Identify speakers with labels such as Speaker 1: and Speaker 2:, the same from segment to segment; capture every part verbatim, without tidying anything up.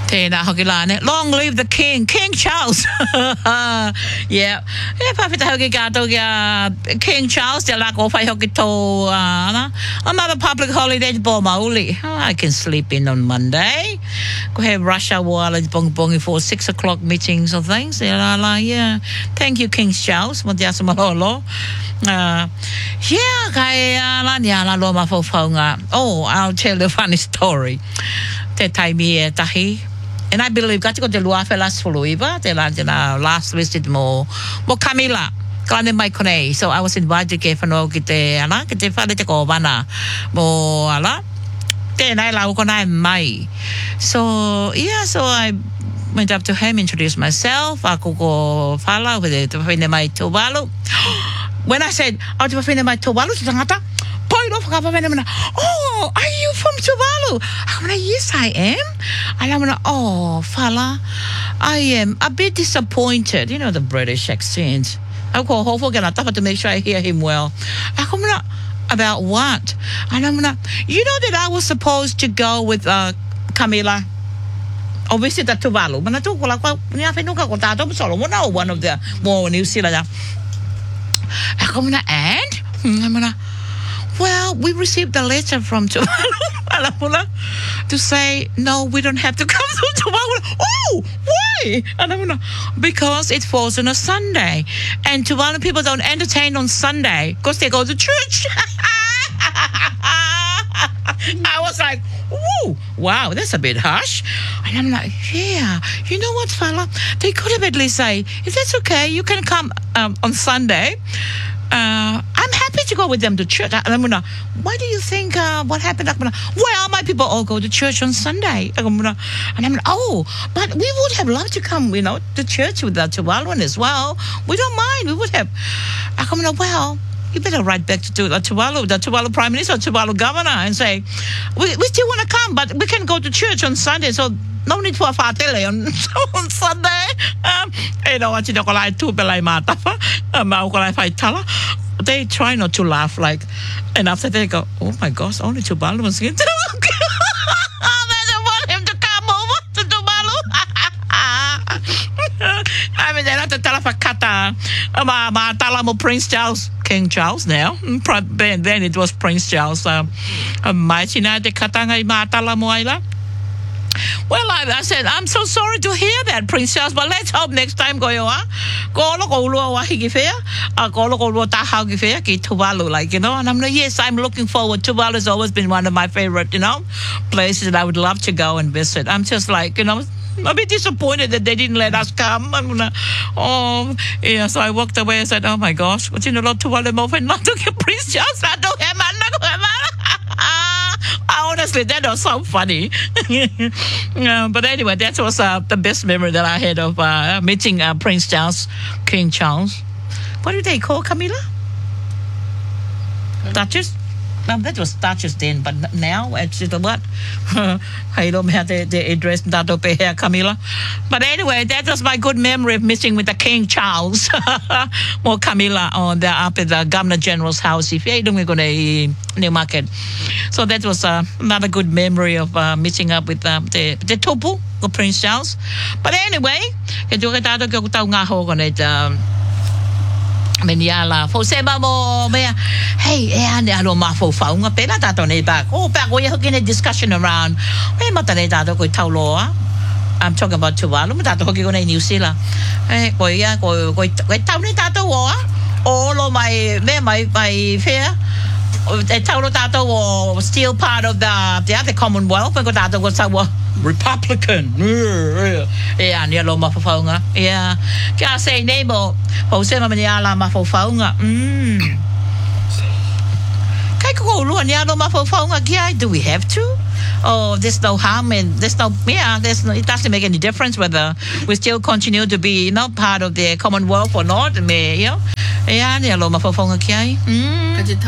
Speaker 1: Tēnā hoki lāne. Long live the king, King Charles. Yeah. E pawhita hoki kātou kia King Charles, te lako whai hoki tō, uh, another public holiday te pō mauli. Oh, I can sleep in on Monday. Ko he rush hour la bongi bongi for six o'clock meetings or things. Yeah, la, yeah. Thank you, King Charles. Mo te asa malolo. Uh, yeah, kai uh, la ni ala lo mawhauwhaunga. Oh, I'll tell you a funny story. Te taimi e tahi. And I believe kati ko te lua whelas fuluiva, te la te la last visit mo, mo Camila, klane mai konei. So I was invited ke whanau ki te, ana, ki te whare te kōwana, mo, ala, tēnei lau konai mai. So, yeah, so I went up to him, introduced myself, ako ko whala, with te whawhine mai Tuvalu. When I said, oh, te whawhine mai Tuvalu, te tangata, oh, are you from Tuvalu? I'm like, yes, I am. And I'm like, oh, fella, I am a bit disappointed. You know, the British accent. I call hopeful again. I thought to make sure I hear him well. I'm like, about what? And I'm like, you know that I was supposed to go with uh, Camila or visit the Tuvalu. But I told her, one of the more New Zealand. I'm like, and? I'm like, well, we received a letter from Tuvalu to say, no, we don't have to come to Tuvalu. Oh, why? Because it falls on a Sunday. And Tuvalu people don't entertain on Sunday because they go to church. I was like, woo, wow, that's a bit harsh. And I'm like, yeah, you know what, fella? They could have at least say, if that's okay, you can come um, on Sunday. Uh, I'm happy to go with them to church. And I'm gonna, why do you think uh, what happened? I'm gonna, well, my people all go to church on Sunday. I'm gonna, and I'm gonna, oh, but we would have loved to come, you know, to church with the Tuvaluan as well. We don't mind. We would have. I'm gonna, well, you better write back to the Tuvalu, the Tuvalu Prime Minister, Tuvalu Governor, and say, we, we still want to come, but we can go to church on Sunday. So no need for a fatele on, on Sunday. Um, you know what you know, like two belai matafa, um, they try not to laugh, like, and after they go, oh my gosh, only Tuvalu was here. They don't want him to come over to Tuvalu. I mean, they're not the Talafakata, ma Talamo Prince Charles, King Charles now. Then, then it was Prince Charles. Um, my China de Katanga ma Talamoila. Well, I, I said, I'm so sorry to hear that, Prince Charles, but let's hope next time go yo ah. Go look all over Higifea, uh, go look all over Tahagifea, ki Tuvalu, like, you know, and I'm like, yes, I'm looking forward. Tuvalu has always been one of my favorite, you know, places that I would love to go and visit. I'm just like, you know, a bit disappointed that they didn't let us come. I'm gonna, oh, yeah, so I walked away and said, oh my gosh, what's in the lot Tuvalu mo fen not to get Prince Charles, not to him, not to him. Honestly, that was so funny. uh, but anyway, that was uh, the best memory that I had of uh, meeting uh, Prince Charles, King Charles. What do they call Camilla? Duchess? Well, that was Duchess then, but now it's what? I don't have the, the address that up here, Camilla. But anyway, that was my good memory of meeting with the King Charles. More Camilla on the up at the Governor General's house. If you're going to Newmarket. So that was uh, another good memory of uh, meeting up with uh, the the Topu of Prince Charles. But anyway, Meniala, for Seba Mea, hey, and I don't know, found a penata on a back. Oh, back we are getting a discussion around. Hey, Mataneta, go Tauloa. I'm talking about Tuvalu, but I'm talking about New Zealand. Hey, go, yeah, go, go, wait, tell me that all of my, my, my fear. The Tauro Tato was still part of the the other Commonwealth. Because Tato was a Republican. Yeah, near Loma Fofonga. Yeah, can I say name of Jose Maniala Mafofonga? Hmm. Kako Luania Loma Fofonga. Yeah, do we have to? Oh, there's no harm and there's no yeah. There's no, it doesn't make any difference whether we still continue to be you know part of the Commonwealth or not. Me, you know. Yeah, near Loma Fofonga. Okay. Hmm.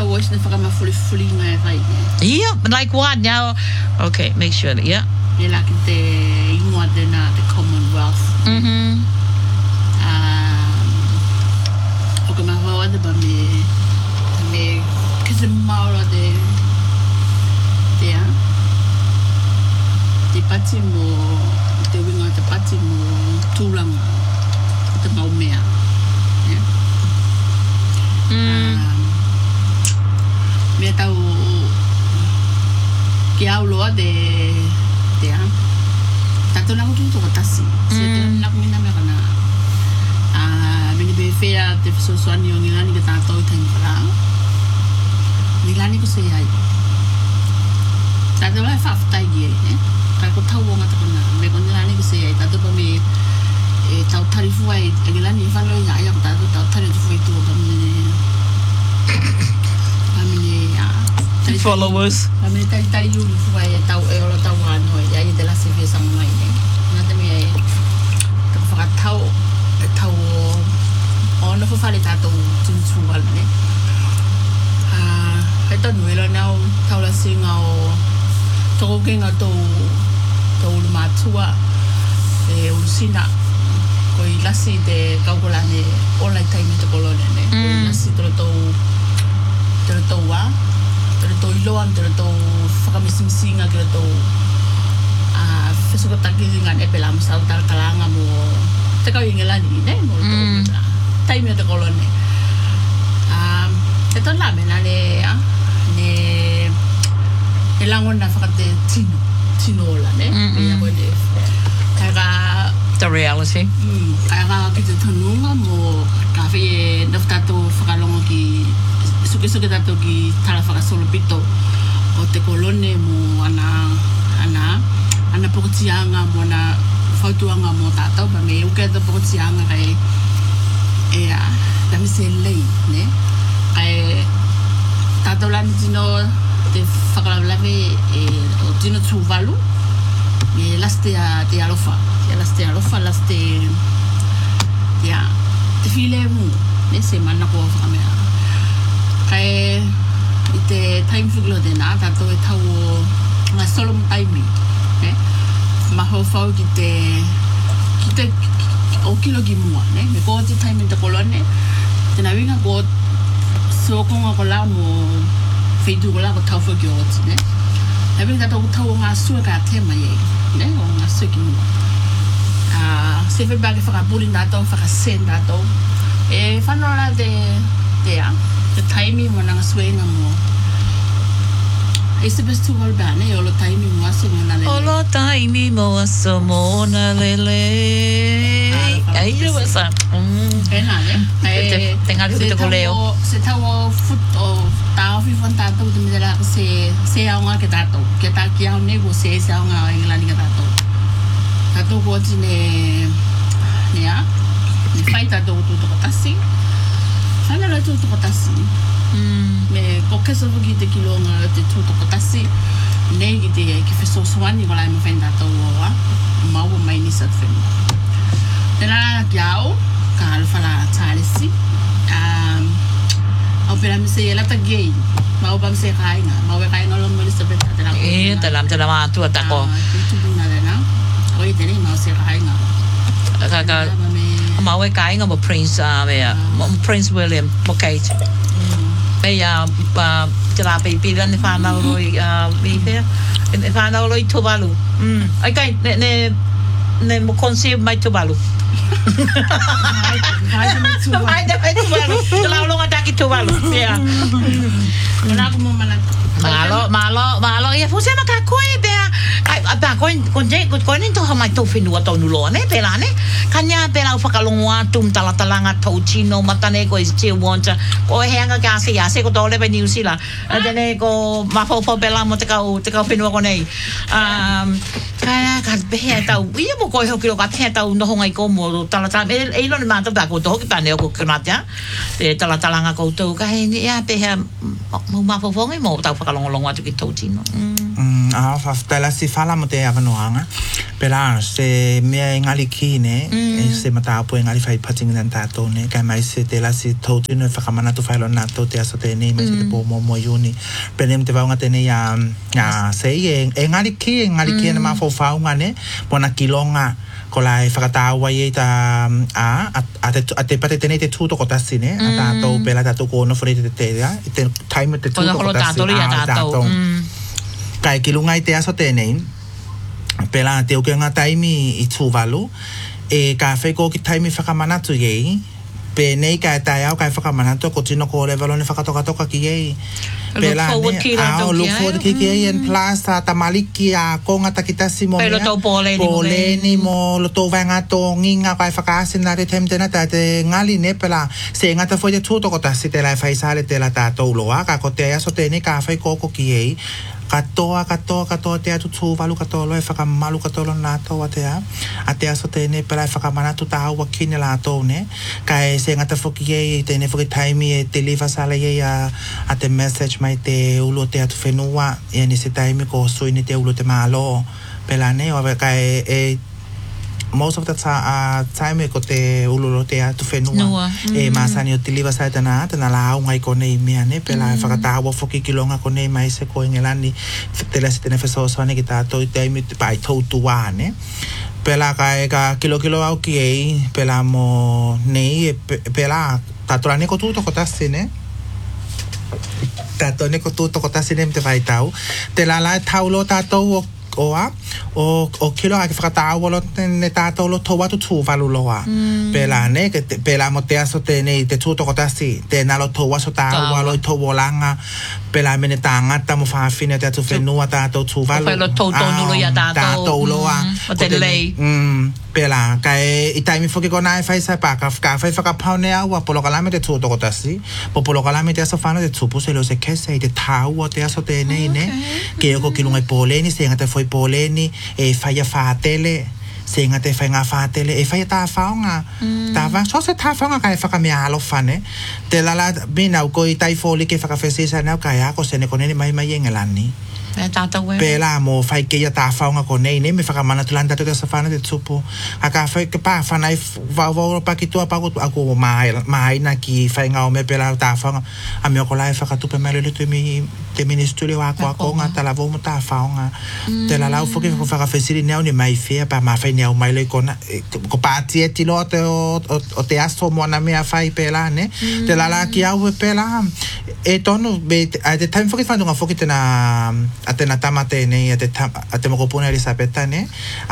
Speaker 1: Yeah, like what now? Okay, make sure. Yeah.
Speaker 2: Like the modern the Commonwealth.
Speaker 1: Mm-hmm.
Speaker 2: Um. Okay, my father, but me, me, cause the more of the, there, the te pati mo te winga te pati mo tūlanga te maumea. Yeah.
Speaker 1: Mm.
Speaker 2: Um, mea tau ki au loa de te a tato na kutu toko tasi. Se te na kumina mea kana a meni be fea te fisosoani o ngilani ke tato i taimi kala. Ngilani ko se ai. Tato lai whaafutai ki ei, ne? Kai ko tau o ngata kona, me ko ngilani ko se ai, tato pa me e tau tarifu ai, e ngilani i whanau i ngā ia ko tato tau tarifu ai tua pa me pa me a
Speaker 1: Followers.
Speaker 2: pa me tari tari yuri fuai e tau e olo tau anoi, ia i te lase via sama mai, ne? Nga te mea e tako whakatau e tau o ona whawhare tātou tunutuwal, ne? Hei tanu e lana o tau la singa o toko kenga tau tau ulu mātua e ulu sina ko i lasi te kaukolane online taimi te kolone, ne? Ko i lasi toro tau toro tau wā toro tau iloan, toro tau whakamisisinga kira tau a whesukataki ngā nepe la masau tala kalanga mo te kau ingelani, ne? Mo tau taimi te kolone. E ton la mena ne a ne e lango na whakate tino tino ola, ne? E a koe ne kai ka
Speaker 1: The reality.
Speaker 2: mm, kai ka ki te tanunga mo ka whi e nafu tātou whakalongo ki suke suke tātou ki tala whakasolo pito o te kolone mo ana ana ana pokotianga mo na whautuanga mo tātou pa me uke ta pokotianga kai e a tami se lei, ne? Kai tātou lani tino te whakalawlawe e o tino tūwalu me las te, te alofa te las te alofa las te te, te while mu ne se mana ko whakamea kai i te time whiglo tēnā tātou e tau o ngā solom taimi, ne? Maho whau ki te ki te o kilo ki mua, ne? Me ko te taimi te kolone tēnā winga ko so konga ko la mo feitu ko la ko tau whaki o oti, ne? Hei winga tau tau o ngā sua ka tema ye, ne? O ngā sua ki mua. Uh, se whi bagi whakapuri nātou, whakasen nātou. E whanora te, te a, te taimi mo nanga suenga mo. E se bes tu hol bane, e olo taimi mo aso mo na lele.
Speaker 1: Olo taimi mo aso mo na lele. Ai rewa sa.
Speaker 2: E nā, ne?
Speaker 1: Te- te ngari huki te koleo.
Speaker 2: Se tau o fut o tāo whiwhan tātou te midera ko se se aonga ke tātou. Ke tā ki au ne ko se se aonga o Englani ke tātou. Tātou ko ati ne ne a ne whai tātou o tūtoko tasi. Whana rai tūtoko tasi. Me ko kesa waki te kilonga o te tūtoko tasi. Nei ki te ki whesosoani ko lai ma whain tātou o a. Maua mai ni sa te whenua. Tēnā rana ki au, ka alwhala tālesi. Um, au pera mi se e lata gei. Mau pa mi se kainga. Mau e kainga lo mo Elizabeth a te rako.
Speaker 1: E, te lam te lam atua tako.
Speaker 2: Ki tūpuna rena. Oi tēnei mau se kainga.
Speaker 1: Ka ka mau e kainga mo Prince uh, mea, mo Prince William, mo Kate. Mea uh, te la pe pira ne whanau roi uh, mi pia. Ne whanau roi Tuvalu. Mm. Ai kai, ne, ne, ne mo conceal mai Tuvalu.
Speaker 2: Hai te me tūwa.
Speaker 1: Mai te mai Tuvalu. Te lau longa taki Tuvalu. Yeah.
Speaker 2: Kona aku mo mana.
Speaker 1: Malo, malo, malo. Ia fuse ma ka koe bea. Ai, pa koe, koe, koe, koe ni toha mai tau whenua tau nuloa, ne, pera, ne? Kanya pera u whakalongo atum talatalanga tau chino, matane koe Steel Wanta. Koe heanga ka ase ase ko tau lepe New Zealand. Tene ko mawhauwhau pela mo te kau, te kau whenua ko nei. Um, kaya ka behe tau, ia mo koe hoki ro ka te tau nohonga i ko mo talatala. E ilo ni mātou pā ko tohoki pane o ko kanatea. Te talatalanga koutou, ka he ni ia behe mau mawhauwhau mo tau whakalongolongo atu ki tau chino. Mm.
Speaker 3: Mm, a whaftaila si whala mo te awanoanga. Pera, se mea ingali ki ne, e se mataapu ingali whai patingi nan tātou ne, kai mai se te lasi tau tino e whakamanatu whailo nātou te aso tēnei, mai se te pō mō mō iuni. Penem te waunga tēnei a, a sei, e ingali ki, e ingali ki e na mawhau whaunga ne, mona kilonga, ko lai whakataua i e ta, a, a te, a te pate tēnei te tūtoko tasi ne, a tātou pela tātou ko ono whare te te tea, i te taime te tūtoko tasi.
Speaker 1: Tātou ria tātou.
Speaker 3: Kai ki lunga i te aso tēnei, pela te o ke nga taimi I tuvalu e ka whai ko ki taimi whakamanatu yei pe nei ka tai au ka whakamanatu ko tino ko level ne whakatoka ki yei
Speaker 1: Look forward ki rato
Speaker 3: au
Speaker 1: ki
Speaker 3: look
Speaker 1: ai.
Speaker 3: forward ki ki yei en plus ta tamaliki a ko nga takitasi mo
Speaker 1: Pe lo tau pōleni mo
Speaker 3: pōleni mo lo tau wanga tō nginga kai whakaasina re tem tena ta te ngali ne pela se ngata foi te tūtoko tasi te lai whaisale te la tātou loa ka ko te aso tēne ka whai kōko ki yei katoa katoa katoa te atu tūwalu katoa loe whakamalu katoa nā tō a te a a te aso tēne pela whakamanatu tā aua kine la tō ne ka e se ngata whoki yei tēne whoki taimi e te liwa sala yei a, a te message mai te ulo te atu whenua e ni se taimi ko suini te ulo te mālo pela ne o ka e, e most of the ta, uh, time ko te ulolo te atu whenua
Speaker 1: Nua.
Speaker 3: e masani o te liwa sai tana tana la au ngai ko nei mea ne pela mm. whakatawa whoki ki longa ko nei mai se ko ingelani te lasi tene whesosone ki tātou te aimi te pai tautu wā ne pela ka e ka kilo kilo au ki ei pela mo nei e pe, pela tātora ne ko tūto ko tasi ne tātou ne ko tūto ko tasi ne me te vai tau te la la taulo tātou o oa o o kilo ai whakatau lo ne tātou lo tō watu tū walu loa pela ne ke te, pela mo te aso te nei te tūtoko tasi te nalo tō waso tāu walo I tō wolanga pela mene tāngata mo whawhine te atu whenua tātou tū walu
Speaker 1: Whai lo tō tōnulu ia tātou
Speaker 3: tātou loa
Speaker 1: o te lei
Speaker 3: pela ka e I taimi whoki ko nai whaisa pa ka ka whai whakapau ne au a polo kalame te tūtoko tasi po polo kalame te aso whana te tūpu se lo se kese I te tāu o te aso te nei ne ke oko ki lungai pōleni se ngata foi pōleni e whaia whātele se ngā te whai ngā whātele e whaia tā whaonga tā wha so se tā whaonga kai whakamea alo whane te lala mina u ko I tai fōli ke whakawhesisa nau kai ako se ne koneni mai mai engelani
Speaker 1: e tātou e
Speaker 3: pela mo whai ke ia tā whaonga ko nei ne me whakamana tulanda tu te sa whana te tupu a ka whai ke pā whanai wau pa ki tua paku ako maina ki whai ngā o me pela tā whaonga a mea ko lai whakatupe mai lulu tu mi te ministeri wa ko ako ngā tala vau mo tā whaonga te la lau whuki ko whakawhesiri neo ni mai whea pa ma whai neo mai loi kona ko pāti e tilo o te aso mo na mea whai pela ne te la la ki au e pela e tonu a te taimi whuki whanunga whuki tena a tena tamate nei a te a te mokopuna Elisabeta ne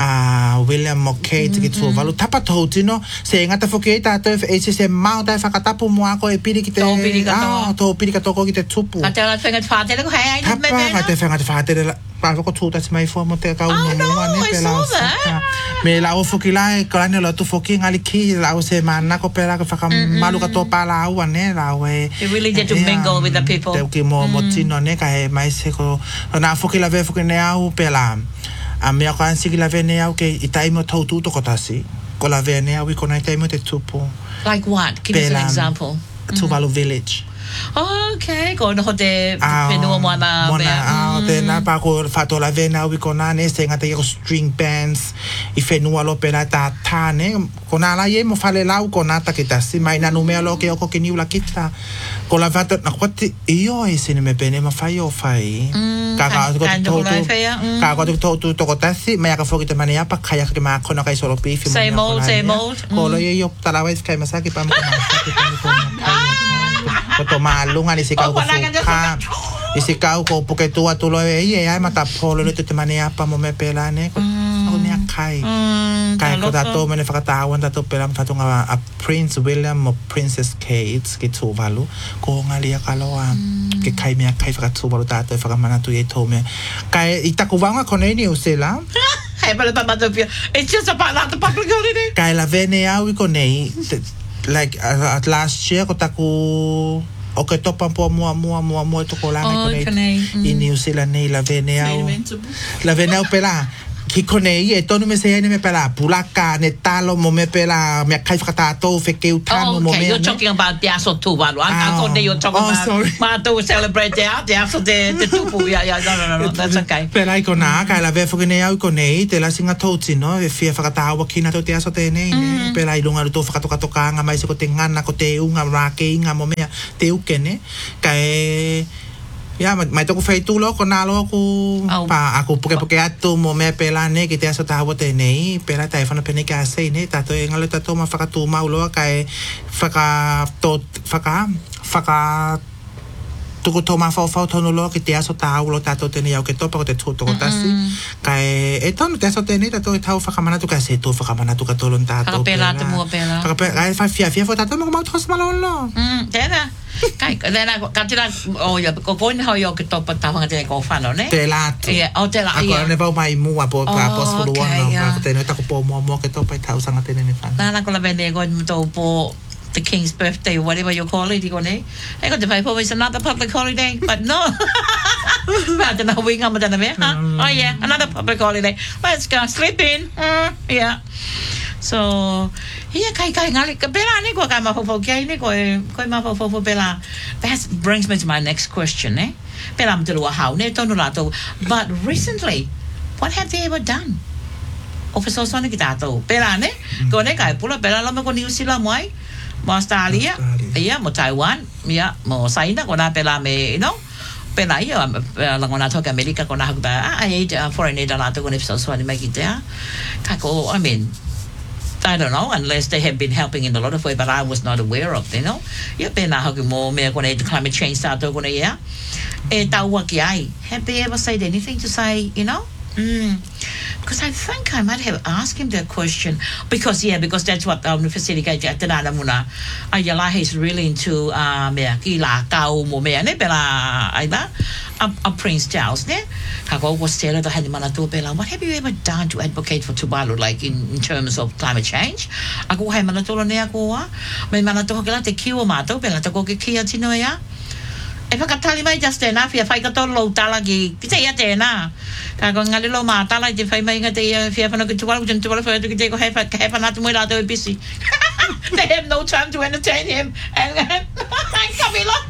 Speaker 3: a William Mockay te ki tū walu tapa tau tino se ngata whuki e tātou e se se mau tai whakatapu mo ako e piri ki te
Speaker 1: Tō piri katoa.
Speaker 3: tō piri katoa ki te tupu
Speaker 1: ka te ala whengat whātele ko hei ai ni me
Speaker 3: tapa ka te whengat whātere pāwha ko tūtasi mai fua mo te kau
Speaker 1: Oh, no, I saw that.
Speaker 3: me lau whuki lai kalani lau tu whuki ngali ki lau se mana ko pera ka whakamalu katoa pāla aua ne lau e
Speaker 1: You really get to mingle with the people.
Speaker 3: te uki mo mo tino ne ka he mai se ko na whuki la ve whuki ne au pela a mea ko ansiki la ve ne au ke I taimo tau tūtoko tasi ko la ve ne au I kona I taimo te tupu
Speaker 1: Like what? Give us an
Speaker 3: Pela,
Speaker 1: example.
Speaker 3: Tuvalu Village
Speaker 1: Oh, okay. Ko no ho te
Speaker 3: Au,
Speaker 1: whenua moana
Speaker 3: Mona,
Speaker 1: mea.
Speaker 3: au, tēnā pa ko whātoa la vena au I ko nāne, se ngata I ko string bands, I whenua lo pera tā tāne, ko nā la ie mo whale lau ko nā takitasi, mai nanu mea lo ke oko ke niula kita. Ko la vata, na kwati, iyo e sine me pene ma whai o whai. Ka ka ko te tōtu, ka ko te tōtu toko tasi, mai aka whoki te mani apa, kai aka ke maa kona kai solo pifi.
Speaker 1: Same old, same old.
Speaker 3: Ko lo ie yo talawa is kai masaki pa mo ka masaki pa mo ka masaki. Ko to maalunga ni si kau ko whuka. I si kau ko puke tua tulo e i e ai mata polo le te mani apa mo me pela ne. Ko ni a kai. Kai ko tato mene whakatawan tato pela mfatunga a Prince William o Princess Kate ki tūwalu. Ko ngali a kaloa. Ke kai mea kai whakatūwalu tato e whakamanatu i e tō mea. Kai i taku wanga konei ni usela.
Speaker 1: Hey, but it's just about that the public holiday.
Speaker 3: Kai la vene au I konei. Like uh, at last year ko taku o ke topa po mua mua mua mua to ko langa
Speaker 1: Oh,
Speaker 3: ko
Speaker 1: konei,
Speaker 3: nei I New Zealand nei la vene au
Speaker 2: Lamentable.
Speaker 3: la vene au pela ki konei e tonu me se ene me pela pulaka ne talo mo me pela me kai whakatatou wheke utano
Speaker 1: Oh,
Speaker 3: mo
Speaker 1: okay,
Speaker 3: me
Speaker 1: you're talking about the aso tuvalu. I, I
Speaker 3: Oh.
Speaker 1: thought that you're talking
Speaker 3: Oh,
Speaker 1: about
Speaker 3: sorry.
Speaker 1: Mātou celebrate the the aso the the tupu. Yeah, yeah, no, no, no, no, that's okay.
Speaker 3: Pela I ko nā, kai la vefu nei au I ko nei, te la singa tauti no, e fia whakatawa ki na tau te aso tēnei, ne. Pela I lunga ruto whakatokatokanga mai se ko te ngana, ko te unga, rake inga mo mea, te uke ne. Kai, ia, mai toku whai tūlo, ko nā lo ku,
Speaker 1: Au.
Speaker 3: pa, ako puke puke atu mo mea pela ne, ki te aso tahawa tēnei, pela tai whana pene ki a sei ne, tato e ngalo tato ma whakatū mauloa, kai whaka, tot, whaka, whaka, tuku tō mā whau tonu loa ki te aso tā aulo tātou tēnei au ke topa ko te tōtoko tasi. Kai e tonu te aso tēnei tātou e tau whakamanatu ka se tō whakamanatu ka tōlon tātou.
Speaker 1: Whakapela te mua pela.
Speaker 3: Whakapela. Kai whai fia fia fo tātou mo mau tōs malolo.
Speaker 1: Mm, tēnā. Kai, tēnā, ka tēnā, o ia, ko koini hau i o ke topa tāwhanga tēnei ko whanau, ne?
Speaker 3: Te lātu.
Speaker 1: Ia, o te lātu.
Speaker 3: Ako ne vau mai mua po ka posfulu wana. Ka tēnei tako po mua mua ke topa i tau sanga tēnei ni whanau.
Speaker 1: Nāna ko la vene e koe mto po the King's birthday or whatever you call it, you go ne. I got to pay for it's another public holiday, but no. I don't know we come with me, huh? Oh yeah, another public holiday. Let's go sleep in. Uh, yeah. So, yeah, kai kai ngali ka bela ni ko ka mafofo kai ni ko ko mafofo bela. That brings me to my next question, eh? Bela mtulu how ne tonu lato. But recently, what have they ever done? Officer Sonic Dato. Bela ne? Ko ne kai pula bela la ko New Zealand mai. Mo Australia. Yeah, mo Taiwan. Yeah, mo China ko na bela me, you know. Bela ia la ko na toka America ko na ha ba. Ai foreign aid la to ko ne so so ni mai kita. Ka ko I mean I don't know, unless they have been helping in a lot of ways, but I was not aware of, you know. Yeah, been a hug more, me going to climate change start to go yeah. Have they ever said anything to say, you know? Mm. Because I think I might have asked him that question. Because, yeah, because that's what our university guy at the Muna. Ayala is really into uh me kila kau mo me ne bela aiba a Prince Charles ne. Kako was telling the Hadimana to Bella, what have you ever done to advocate for Tuvalu, like in, in terms of climate change? Ako hay manatolo ne ako wa. May manatolo kila te kiwa mato bela to ko ki kia tino ya. E whakatali mai just e na, whia whai katoro lau tala ki, ki te ia te na. Ka ko ngali lau maa tala i te whai mai nga te ia whia whanau ki tuwaru, jan tuwaru whai atu ki te ko hei whanatu mui rātou e busy. They have no time to entertain him. And, and Camilla.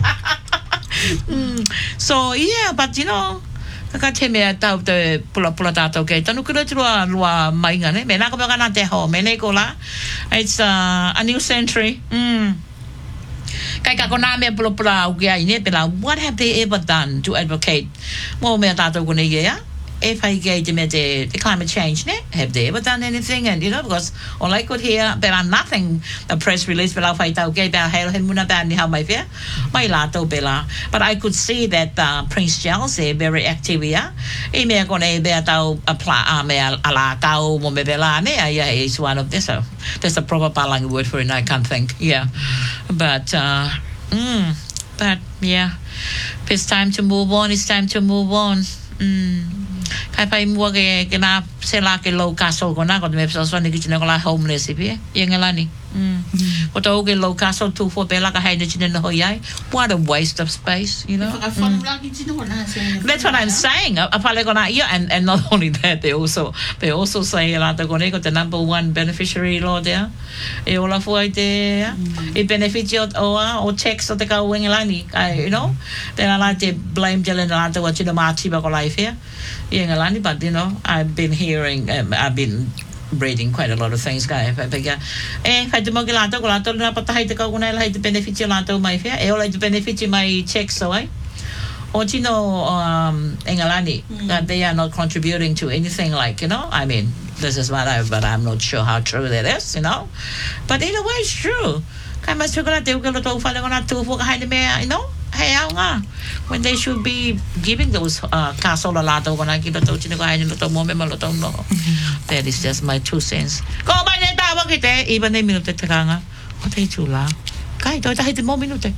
Speaker 1: mm. So, yeah, but you know, ka te mea tau te pula pula tātou kei. Tanu kura tua lua mai nga ne. Me nā ka paka nā te ho, me nei ko la. It's uh, a new century. Mm. Kai ka kona me pula pula au kia ine pela, what have they ever done to advocate mo me tātou kone ia? E whai kei te me te, the climate change, ne? Have they ever done anything? And, you know, because all I could hear, pela nothing, the press release, pela whai tau kei, pela heil hen muna pela ni hau mai whia, mai lātou pela. But I could see that uh, Prince Charles is very active, yeah? E mea kone mea tau a pla, a mea ala kau mo me pela, ne? Yeah, he's one of this. So there's a proper Palangi word for it, I can't think, yeah. But, uh, mm, but, yeah. If it's time to move on, it's time to move on. Mm. Kai pai mua ke ke na se la ke low castle ko na ko me so so ni ki ko la homeless ipi ye ngalani mm ko to ke low castle tu fo pela ka hai ni chine no yai. What a waste of space, you know. Mm. That's what I'm saying. Apale ko na yeah, and and not only that, they also they also say la to ko ne ko the number one beneficiary law there e ola fo ai te e beneficio o o checks o te ka wengalani, you know. Then I like to blame Jelen la to what you know ma chiba ko life here. But you know, I've been hearing, um, I've been reading quite a lot of things. Guy, eh, if I do mogelato, golato, na patay te ko na lahat benefit yung lato may fair. Eh, wala benefit yung may checks, so eh. Or you know, um, Engalani, mm. that they are not contributing to anything like, you know. I mean, this is what I, but I'm not sure how true that is, you know. But in a way, it's true. Kaya mas chocolate, yung galato, fala ko na tufu kahain na you know. Hey, nga. When they should be giving those uh, castle a lot of when I give it to no. That is just my two cents. Go by the tower, get there, even a minute. What are you too loud? Guy, don't I hit the more minute?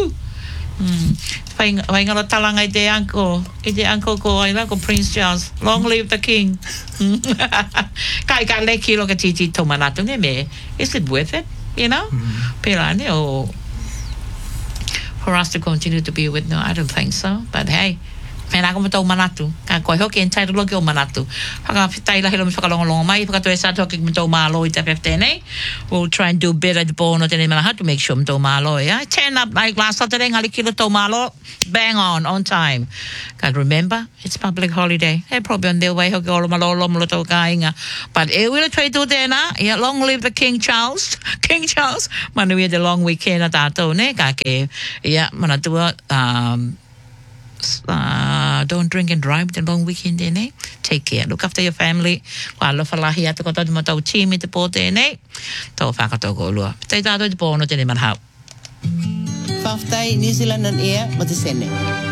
Speaker 1: Fine, I got a talang at the uncle. It's the uncle go, I like Prince Charles. Long live the king. Guy got like kilo at Titi Tomanato. Is it worth it? You know? Pilani or. For us to continue to be with, no, I don't think so. But hey, may na ako matao manatu. Kaya hoki inside logi o manatu. Paka tay la hilom sa kalong-long mai. Paka to sa hoki matao malo ita fifteen eh. We'll try and do better the bone no tene malahat to make sure matao malo. Yeah, turn up like last Saturday ngali kilo to malo. Bang on on time. God remember, it's public holiday. They're probably on their way hoki olo malo lo malo to kainga. But it will try to do na. Yeah, long live the King Charles. King Charles. Manuia the long weekend at ato ne kake. Yeah, manatua um. Uh, don't drink and drive the long weekend, eh? Take care. Look after your family. Walo falahi ato ko tadi matau chimi te pote, eh? Tau whakato ko lua. Tei tato te pono te ne manhau.
Speaker 4: whaftai New Zealand on air mo te sene.